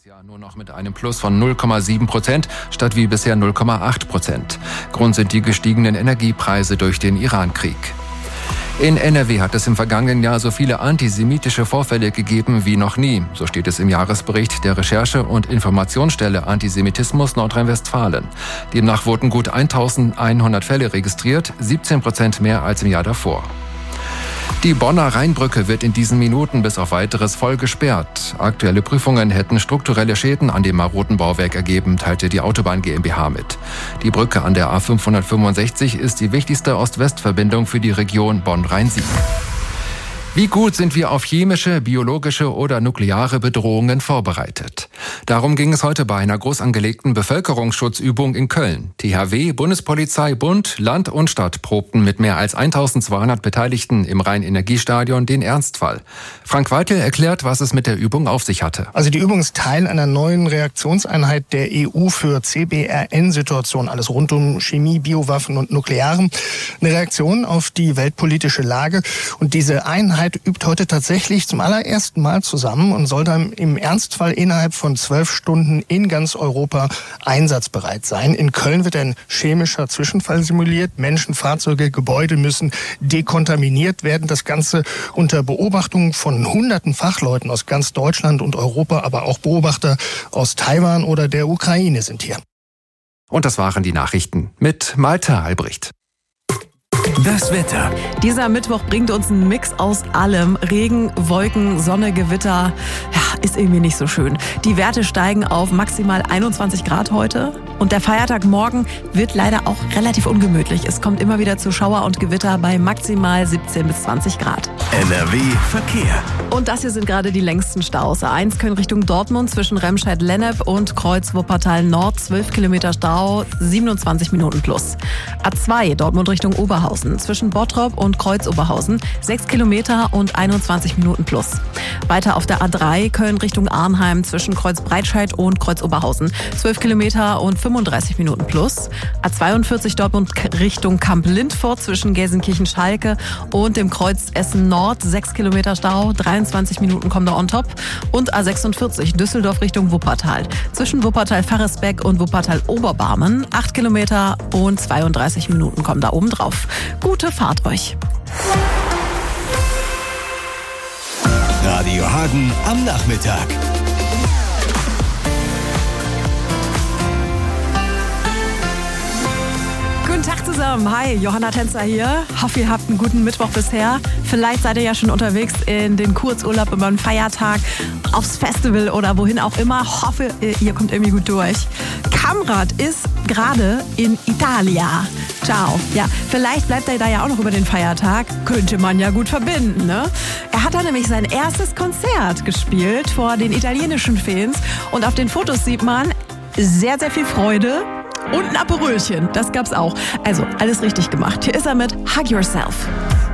dieses Jahr nur noch mit einem Plus von 0,7% statt wie bisher 0,8%. Grund sind die gestiegenen Energiepreise durch den Iran-Krieg. In NRW hat es im vergangenen Jahr so viele antisemitische Vorfälle gegeben wie noch nie. So steht es im Jahresbericht der Recherche- und Informationsstelle Antisemitismus Nordrhein-Westfalen. Demnach wurden gut 1100 Fälle registriert, 17% mehr als im Jahr davor. Die Bonner Rheinbrücke wird in diesen Minuten bis auf Weiteres voll gesperrt. Aktuelle Prüfungen hätten strukturelle Schäden an dem maroden Bauwerk ergeben, teilte die Autobahn GmbH mit. Die Brücke an der A565 ist die wichtigste Ost-West-Verbindung für die Region Bonn-Rhein-Sieg. Wie gut sind wir auf chemische, biologische oder nukleare Bedrohungen vorbereitet? Darum ging es heute bei einer groß angelegten Bevölkerungsschutzübung in Köln. THW, Bundespolizei, Bund, Land und Stadt probten mit mehr als 1200 Beteiligten im Rhein-Energiestadion den Ernstfall. Frank Weitel erklärt, was es mit der Übung auf sich hatte. Also die Übung ist Teil einer neuen Reaktionseinheit der EU für CBRN-Situationen, alles rund um Chemie, Biowaffen und Nuklearem. Eine Reaktion auf die weltpolitische Lage. Und diese Einheit übt heute tatsächlich zum allerersten Mal zusammen und soll dann im Ernstfall innerhalb von 12 Stunden in ganz Europa einsatzbereit sein. In Köln wird ein chemischer Zwischenfall simuliert. Menschen, Fahrzeuge, Gebäude müssen dekontaminiert werden. Das Ganze unter Beobachtung von hunderten Fachleuten aus ganz Deutschland und Europa, aber auch Beobachter aus Taiwan oder der Ukraine sind hier. Und das waren die Nachrichten mit Malte Albrecht. Das Wetter. Dieser Mittwoch bringt uns einen Mix aus allem. Regen, Wolken, Sonne, Gewitter. Ja, ist irgendwie nicht so schön. Die Werte steigen auf maximal 21 Grad heute. Und der Feiertag morgen wird leider auch relativ ungemütlich. Es kommt immer wieder zu Schauer und Gewitter bei maximal 17 bis 20 Grad. NRW Verkehr. Und das hier sind gerade die längsten Staus. A1 Köln Richtung Dortmund zwischen Remscheid-Lennep und Kreuz-Wuppertal Nord 12 Kilometer Stau, 27 Minuten plus. A2 Dortmund Richtung Oberhausen zwischen Bottrop und Kreuz-Oberhausen 6 Kilometer und 21 Minuten plus. Weiter auf der A3 Köln Richtung Arnheim zwischen Kreuz-Breitscheid und Kreuz-Oberhausen 12 Kilometer und 35 Minuten plus. A42 Dortmund Richtung Kamp-Lindfort zwischen Gelsenkirchen-Schalke und dem Kreuz Essen Nord 6 Kilometer Stau, 23 Minuten kommen da on top. Und A46 Düsseldorf Richtung Wuppertal zwischen Wuppertal-Farresbeck und Wuppertal-Oberbarmen 8 Kilometer und 32 Minuten kommen da oben drauf. Gute Fahrt euch. Radio Hagen am Nachmittag. Guten Tag zusammen. Hi, Johanna Tänzer hier. Hoffe, ihr habt einen guten Mittwoch bisher. Vielleicht seid ihr ja schon unterwegs in den Kurzurlaub über einen Feiertag, aufs Festival oder wohin auch immer. Hoffe, ihr kommt irgendwie gut durch. Kamrat ist gerade in Italia. Ciao. Ja, vielleicht bleibt er da ja auch noch über den Feiertag. Könnte man ja gut verbinden, ne? Er hat da nämlich sein erstes Konzert gespielt vor den italienischen Fans. Und auf den Fotos sieht man sehr, sehr viel Freude. Und ein Aperölchen, das gab's auch. Also alles richtig gemacht. Hier ist er mit Hug Yourself.